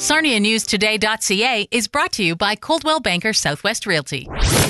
SarniaNewsToday.ca is brought to you by Coldwell Banker Southwest Realty.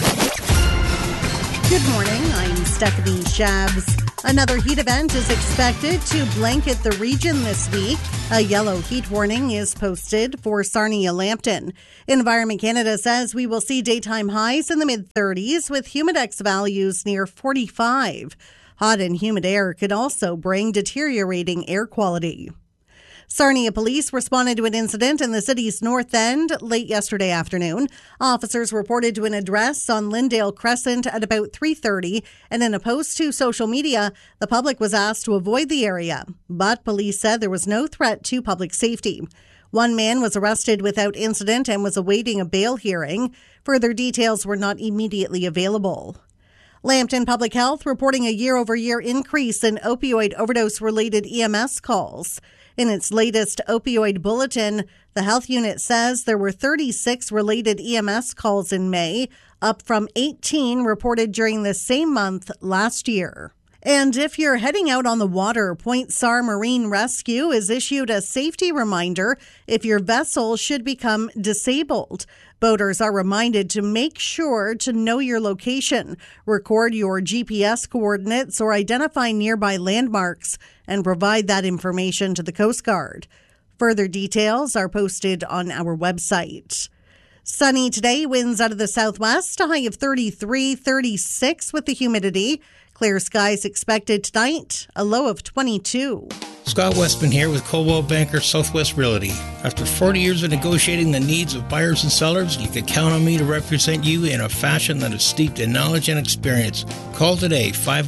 Good morning, I'm Stephanie Shabs. Another heat event is expected to blanket the region this week. A yellow heat warning is posted for Sarnia-Lambton. Environment Canada says we will see daytime highs in the mid-30s with humidex values near 45. Hot and humid air could also bring deteriorating air quality. Sarnia police responded to an incident in the city's north end late yesterday afternoon. Officers reported to an address on Lyndale Crescent at about 3:30, and in a post to social media, the public was asked to avoid the area. But police said there was no threat to public safety. One man was arrested without incident and was awaiting a bail hearing. Further details were not immediately available. Lambton Public Health reporting a year-over-year increase in opioid overdose-related EMS calls. In its latest opioid bulletin, the health unit says there were 36 related EMS calls in May, up from 18 reported during the same month last year. And if you're heading out on the water, Point SAR Marine Rescue has issued a safety reminder if your vessel should become disabled. Boaters are reminded to make sure to know your location, record your GPS coordinates, or identify nearby landmarks and provide that information to the Coast Guard. Further details are posted on our website. Sunny today, winds out of the southwest, a high of 33, 36 with the humidity. Clear skies expected tonight, a low of 22. Scott Westman here with Coldwell Banker Southwest Realty. After 40 years of negotiating the needs of buyers and sellers, you can count on me to represent you in a fashion that is steeped in knowledge and experience. Call today,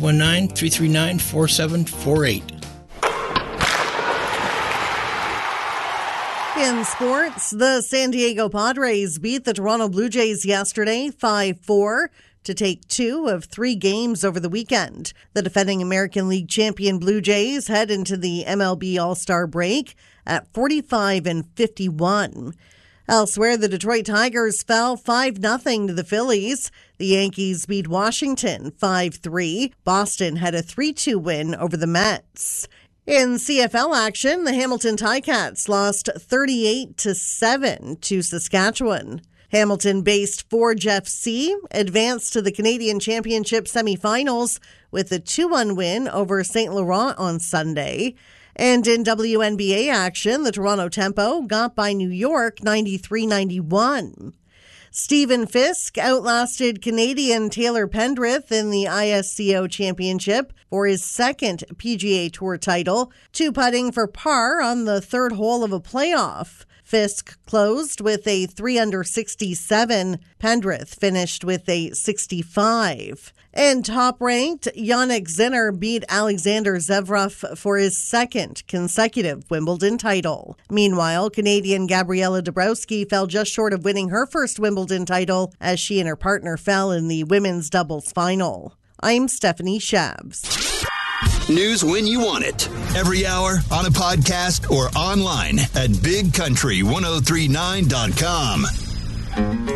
519-339-4748. In sports, the San Diego Padres beat the Toronto Blue Jays yesterday 5-4 to take 2 of 3 games over the weekend. The defending American League champion Blue Jays head into the MLB All-Star break at 45-51. Elsewhere, the Detroit Tigers fell 5-0 to the Phillies. The Yankees beat Washington 5-3. Boston had a 3-2 win over the Mets. In CFL action, the Hamilton Ticats lost 38-7 to Saskatchewan. Hamilton-based Forge FC advanced to the Canadian Championship semifinals with a 2-1 win over St. Laurent on Sunday. And in WNBA action, the Toronto Tempo got by New York 93-91. Stephen Fisk outlasted Canadian Taylor Pendrith in the ISCO Championship for his second PGA Tour title, 2-putting for par on the third hole of a playoff. Fisk closed with a 3-under-67. Pendrith finished with a 65. And top-ranked, Jannik Sinner beat Alexander Zverev for his second consecutive Wimbledon title. Meanwhile, Canadian Gabriela Dabrowski fell just short of winning her first Wimbledon title as she and her partner fell in the women's doubles final. I'm Stephanie Shabs. News when you want it. Every hour, on a podcast, or online at bigcountry1039.com.